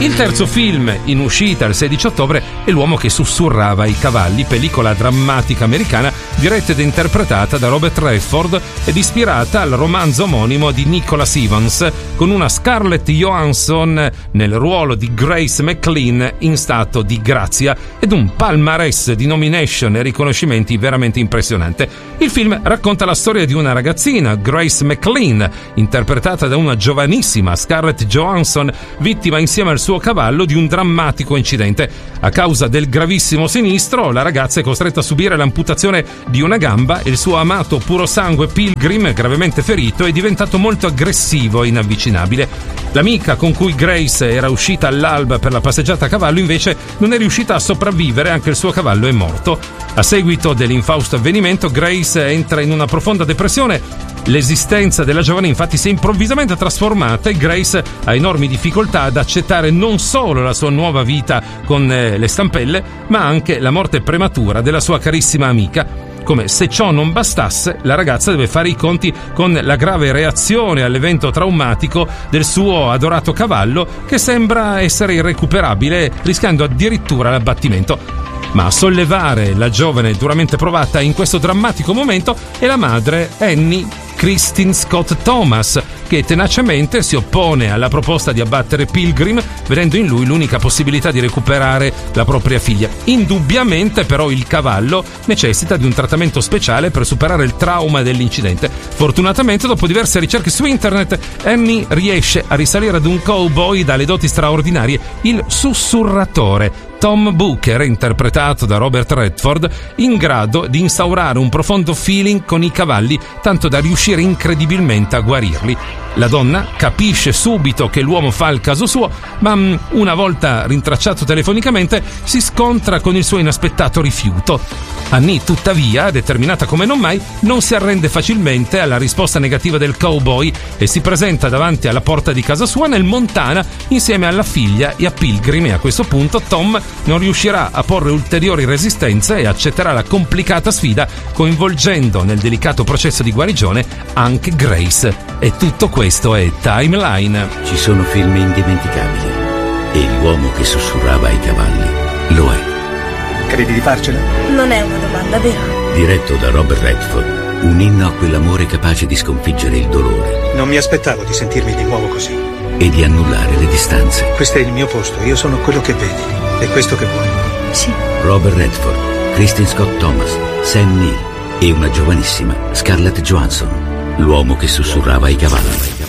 Il terzo film in uscita il 16 ottobre è L'uomo che sussurrava ai cavalli, pellicola drammatica americana diretta ed interpretata da Robert Redford ed ispirata al romanzo omonimo di Nicholas Evans, con una Scarlett Johansson nel ruolo di Grace McLean in stato di grazia ed un palmarès di nomination e riconoscimenti veramente impressionante. Il film racconta la storia di una ragazzina, Grace McLean, interpretata da una giovanissima Scarlett Johansson, vittima insieme al suo cavallo di un drammatico incidente. A causa del gravissimo sinistro, la ragazza è costretta a subire l'amputazione di una gamba e il suo amato puro sangue Pilgrim, gravemente ferito, è diventato molto aggressivo e inavvicinabile. L'amica con cui Grace era uscita all'alba per la passeggiata a cavallo invece non è riuscita a sopravvivere, anche il suo cavallo è morto. A seguito dell'infausto avvenimento, Grace entra in una profonda depressione. L'esistenza della giovane infatti si è improvvisamente trasformata e Grace ha enormi difficoltà ad accettare non solo la sua nuova vita con le stampelle, ma anche la morte prematura della sua carissima amica. Come se ciò non bastasse, la ragazza deve fare i conti con la grave reazione all'evento traumatico del suo adorato cavallo, che sembra essere irrecuperabile, rischiando addirittura l'abbattimento. Ma a sollevare la giovane duramente provata in questo drammatico momento è la madre Annie Kristen Scott Thomas, che tenacemente si oppone alla proposta di abbattere Pilgrim, vedendo in lui l'unica possibilità di recuperare la propria figlia. Indubbiamente però il cavallo necessita di un trattamento speciale per superare il trauma dell'incidente. Fortunatamente, dopo diverse ricerche su internet, Annie riesce a risalire ad un cowboy dalle doti straordinarie, il sussurratore Tom Booker, interpretato da Robert Redford, in grado di instaurare un profondo feeling con i cavalli, tanto da riuscire incredibilmente a guarirli. La donna capisce subito che l'uomo fa il caso suo, ma una volta rintracciato telefonicamente si scontra con il suo inaspettato rifiuto. Annie, tuttavia, determinata come non mai, non si arrende facilmente alla risposta negativa del cowboy e si presenta davanti alla porta di casa sua nel Montana insieme alla figlia e a Pilgrim, e a questo punto Tom non riuscirà a porre ulteriori resistenze e accetterà la complicata sfida, coinvolgendo nel delicato processo di guarigione anche Grace. E tutto questo è Timeline. Ci sono film indimenticabili e l'uomo che sussurrava ai cavalli lo è. Credi di farcela? Non è una domanda, vero? Diretto da Robert Redford, un inno a quell'amore capace di sconfiggere il dolore. Non mi aspettavo di sentirmi di nuovo così. E di annullare le distanze. Questo è il mio posto, io sono quello che vedi. È questo che vuoi? Sì. Robert Redford, Kristen Scott Thomas, Sam Neill e una giovanissima Scarlett Johansson. L'uomo che sussurrava ai cavalli.